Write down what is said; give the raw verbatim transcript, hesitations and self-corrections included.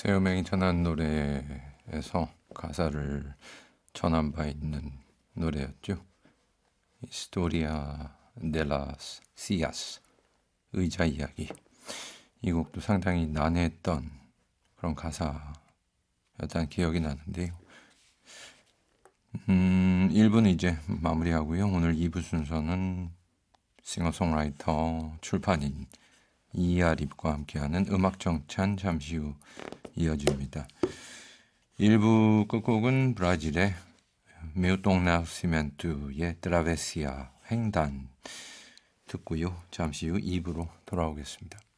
세요명이 전한 노래에서 가사를 전한 바 있는 노래였죠. 히스토리아 델라스 시아스, 의자 이야기. 이 곡도 상당히 난해했던 그런 가사였다는 기억이 나는데요. 음, 일 부는 이제 마무리하고요. 오늘 이 부 순서는 싱어송라이터 출판인 이아립과 함께하는 음악정찬 잠시 후 이어집니다. 일 부 끝곡은 브라질의 메우똥 나우시멘투의 트라베시아 횡단 듣고요. 잠시 후 이 부로 돌아오겠습니다.